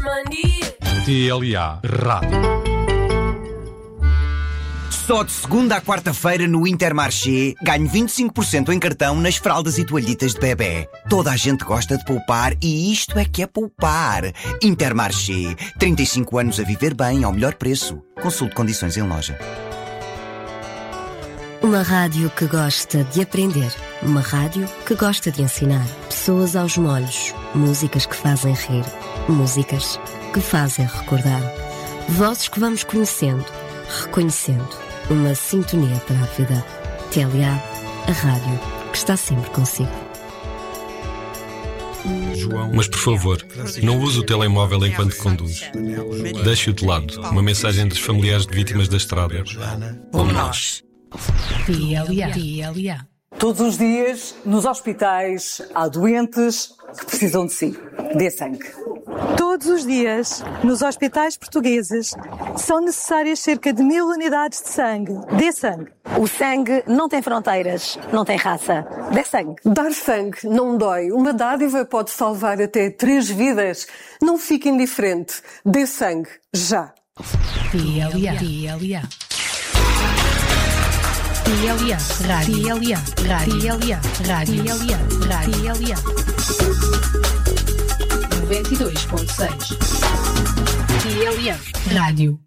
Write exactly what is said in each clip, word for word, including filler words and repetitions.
T L A Rádio. Só de segunda à quarta-feira no Intermarché ganho vinte e cinco por cento em cartão nas fraldas e toalhitas de bebê. Toda a gente gosta de poupar e isto é que é poupar. Intermarché. trinta e cinco anos a viver bem ao melhor preço. Consulte condições em loja. Uma rádio que gosta de aprender. Uma rádio que gosta de ensinar. Pessoas aos molhos. Músicas que fazem rir. Músicas que fazem recordar. Vozes que vamos conhecendo, reconhecendo. Uma sintonia para a vida. T L A, a rádio que está sempre consigo. Mas por favor, não use o telemóvel enquanto conduz. Deixe-o de lado. Uma mensagem dos familiares de vítimas da estrada. Como nós. T L A. T L A. Todos os dias, nos hospitais, há doentes que precisam de si. Dê sangue. Todos os dias, nos hospitais portugueses, são necessárias cerca de mil unidades de sangue. Dê sangue. O sangue não tem fronteiras, não tem raça. Dê sangue. Dar sangue não dói. Uma dádiva pode salvar até três vidas. Não fique indiferente. Dê sangue. Já. T L A. T L A. T L A. Rádio. T L A. Rádio. T L A. Rádio. T L A. Rádio. T L A. noventa e dois ponto seis. T L A. Rádio.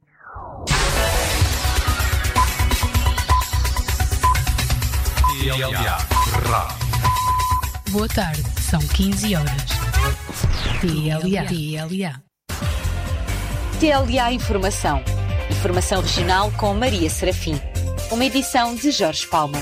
T L A Rádio. Boa tarde, são quinze horas. T L A. T L A. T L A Informação. Informação regional com Maria Serafim. Uma edição de Jorge Palma.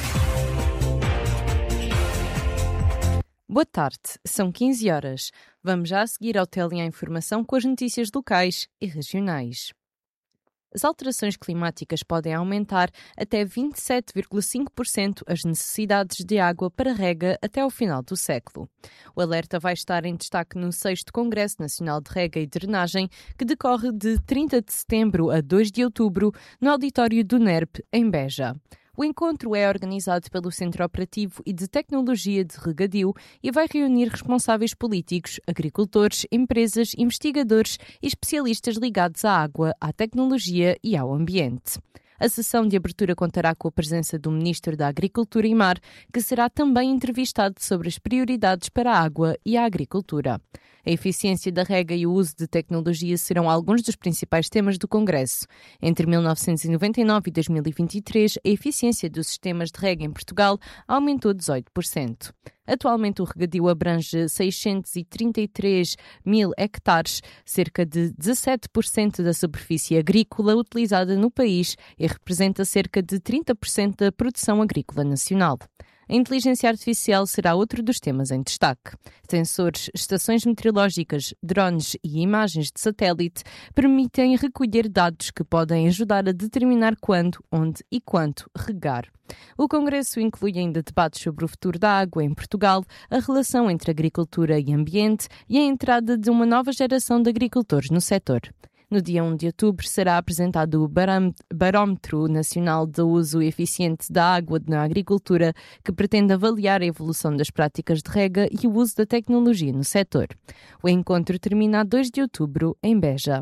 Boa tarde, são quinze horas. Vamos já a seguir ao T L A Informação com as notícias locais e regionais. As alterações climáticas podem aumentar até vinte e sete vírgula cinco por cento as necessidades de água para rega até ao final do século. O alerta vai estar em destaque no sexto Congresso Nacional de Rega e Drenagem, que decorre de trinta de setembro a dois de outubro no auditório do N E R P, em Beja. O encontro é organizado pelo Centro Operativo e de Tecnologia de Regadio e vai reunir responsáveis políticos, agricultores, empresas, investigadores e especialistas ligados à água, à tecnologia e ao ambiente. A sessão de abertura contará com a presença do Ministro da Agricultura e Mar, que será também entrevistado sobre as prioridades para a água e a agricultura. A eficiência da rega e o uso de tecnologia serão alguns dos principais temas do Congresso. Entre mil novecentos e noventa e nove e dois mil e vinte e três, a eficiência dos sistemas de rega em Portugal aumentou dezoito por cento. Atualmente, o regadio abrange seiscentos e trinta e três mil hectares, cerca de dezassete por cento da superfície agrícola utilizada no país e representa cerca de trinta por cento da produção agrícola nacional. A inteligência artificial será outro dos temas em destaque. Sensores, estações meteorológicas, drones e imagens de satélite permitem recolher dados que podem ajudar a determinar quando, onde e quanto regar. O Congresso inclui ainda debates sobre o futuro da água em Portugal, a relação entre agricultura e ambiente e a entrada de uma nova geração de agricultores no setor. No dia um de outubro será apresentado o Barómetro Nacional do Uso Eficiente da Água na Agricultura, que pretende avaliar a evolução das práticas de rega e o uso da tecnologia no setor. O encontro termina a dois de outubro em Beja.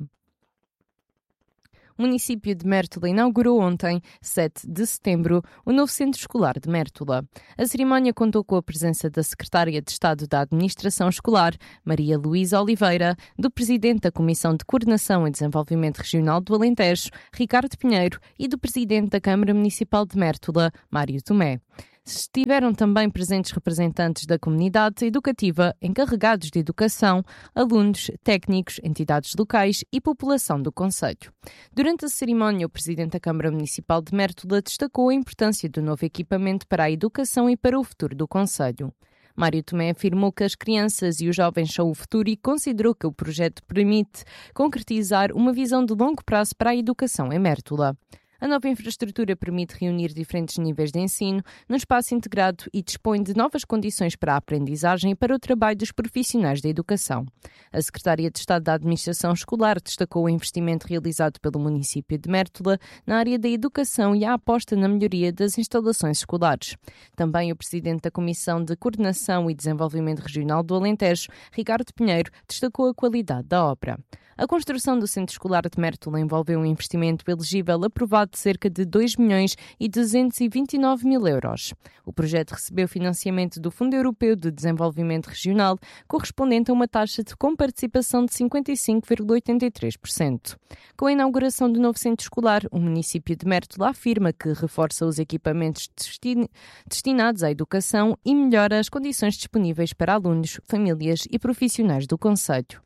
O município de Mértola inaugurou ontem, sete de setembro, o novo Centro Escolar de Mértola. A cerimónia contou com a presença da Secretária de Estado da Administração Escolar, Maria Luísa Oliveira, do Presidente da Comissão de Coordenação e Desenvolvimento Regional do Alentejo, Ricardo Pinheiro, e do Presidente da Câmara Municipal de Mértola, Mário Tomé. Estiveram também presentes representantes da comunidade educativa, encarregados de educação, alunos, técnicos, entidades locais e população do concelho. Durante a cerimónia, o Presidente da Câmara Municipal de Mértola destacou a importância do novo equipamento para a educação e para o futuro do concelho. Mário Tomé afirmou que as crianças e os jovens são o futuro e considerou que o projeto permite concretizar uma visão de longo prazo para a educação em Mértola. A nova infraestrutura permite reunir diferentes níveis de ensino num espaço integrado e dispõe de novas condições para a aprendizagem e para o trabalho dos profissionais da educação. A Secretária de Estado da Administração Escolar destacou o investimento realizado pelo município de Mértola na área da educação e a aposta na melhoria das instalações escolares. Também o Presidente da Comissão de Coordenação e Desenvolvimento Regional do Alentejo, Ricardo Pinheiro, destacou a qualidade da obra. A construção do Centro Escolar de Mértola envolveu um investimento elegível aprovado de cerca de dois milhões e duzentos e vinte e nove mil euros. O projeto recebeu financiamento do Fundo Europeu de Desenvolvimento Regional, correspondente a uma taxa de comparticipação de cinquenta e cinco vírgula oitenta e três por cento. Com a inauguração do novo centro escolar, o município de Mértola afirma que reforça os equipamentos destin- destinados à educação e melhora as condições disponíveis para alunos, famílias e profissionais do concelho.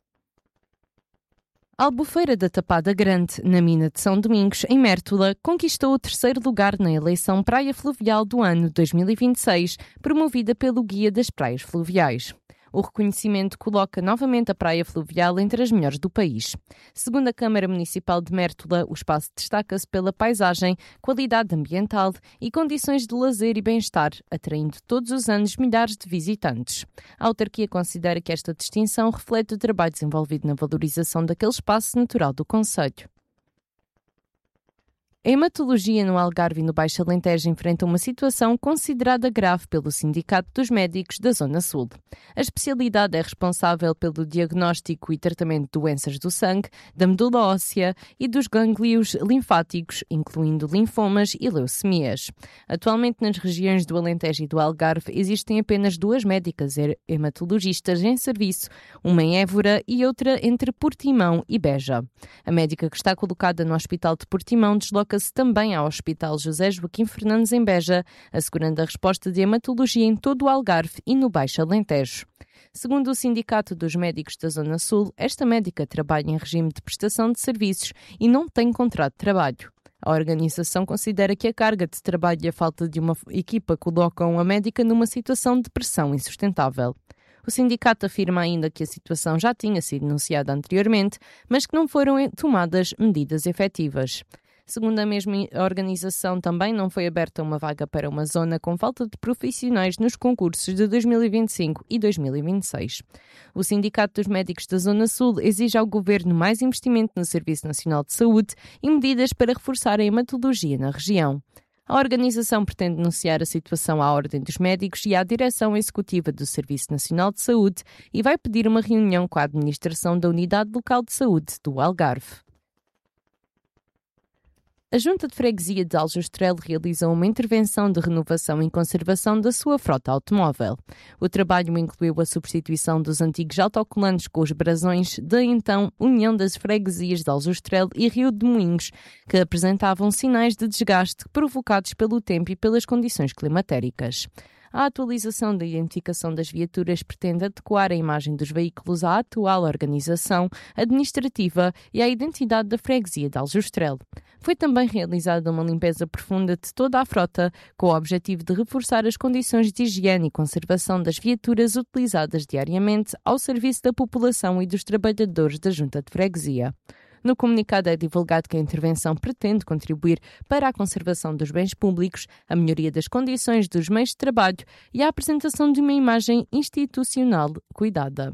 A Albufeira da Tapada Grande, na mina de São Domingos, em Mértola, conquistou o terceiro lugar na eleição Praia Fluvial do ano dois mil e vinte e seis, promovida pelo Guia das Praias Fluviais. O reconhecimento coloca novamente a praia fluvial entre as melhores do país. Segundo a Câmara Municipal de Mértola, o espaço destaca-se pela paisagem, qualidade ambiental e condições de lazer e bem-estar, atraindo todos os anos milhares de visitantes. A autarquia considera que esta distinção reflete o trabalho desenvolvido na valorização daquele espaço natural do concelho. A hematologia no Algarve e no Baixo Alentejo enfrenta uma situação considerada grave pelo Sindicato dos Médicos da Zona Sul. A especialidade é responsável pelo diagnóstico e tratamento de doenças do sangue, da medula óssea e dos gânglios linfáticos, incluindo linfomas e leucemias. Atualmente, nas regiões do Alentejo e do Algarve, existem apenas duas médicas hematologistas em serviço, uma em Évora e outra entre Portimão e Beja. A médica que está colocada no Hospital de Portimão desloca se também ao Hospital José Joaquim Fernandes em Beja, assegurando a resposta de hematologia em todo o Algarve e no Baixo Alentejo. Segundo o Sindicato dos Médicos da Zona Sul, esta médica trabalha em regime de prestação de serviços e não tem contrato de trabalho. A organização considera que a carga de trabalho e a falta de uma equipa colocam a médica numa situação de pressão insustentável. O sindicato afirma ainda que a situação já tinha sido denunciada anteriormente, mas que não foram tomadas medidas efetivas. Segundo a mesma organização, também não foi aberta uma vaga para uma zona com falta de profissionais nos concursos de dois mil e vinte e cinco e dois mil e vinte e seis. O Sindicato dos Médicos da Zona Sul exige ao Governo mais investimento no Serviço Nacional de Saúde e medidas para reforçar a hematologia na região. A organização pretende denunciar a situação à Ordem dos Médicos e à Direção Executiva do Serviço Nacional de Saúde e vai pedir uma reunião com a administração da Unidade Local de Saúde do Algarve. A Junta de Freguesia de Aljustrel realizou uma intervenção de renovação e conservação da sua frota automóvel. O trabalho incluiu a substituição dos antigos autocolantes com os brasões da então União das Freguesias de Aljustrel e Rio de Moinhos, que apresentavam sinais de desgaste provocados pelo tempo e pelas condições climatéricas. A atualização da identificação das viaturas pretende adequar a imagem dos veículos à atual organização administrativa e à identidade da freguesia de Aljustrel. Foi também realizada uma limpeza profunda de toda a frota, com o objetivo de reforçar as condições de higiene e conservação das viaturas utilizadas diariamente ao serviço da população e dos trabalhadores da Junta de Freguesia. No comunicado é divulgado que a intervenção pretende contribuir para a conservação dos bens públicos, a melhoria das condições dos meios de trabalho e a apresentação de uma imagem institucional cuidada.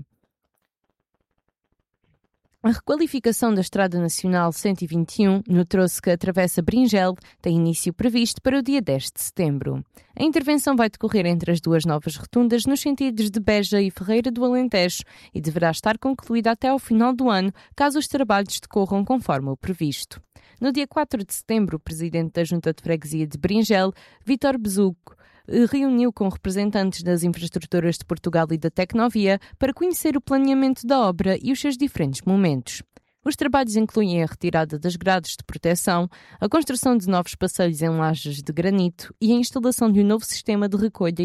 A requalificação da Estrada Nacional cento e vinte e um, no troço que atravessa Bringel, tem início previsto para o dia dez de setembro. A intervenção vai decorrer entre as duas novas rotundas nos sentidos de Beja e Ferreira do Alentejo e deverá estar concluída até ao final do ano, caso os trabalhos decorram conforme o previsto. No dia quatro de setembro, o presidente da Junta de Freguesia de Bringel, Vítor Bezuco, reuniu com representantes das infraestruturas de Portugal e da Tecnovia para conhecer o planeamento da obra e os seus diferentes momentos. Os trabalhos incluem a retirada das grades de proteção, a construção de novos passeios em lajes de granito e a instalação de um novo sistema de recolha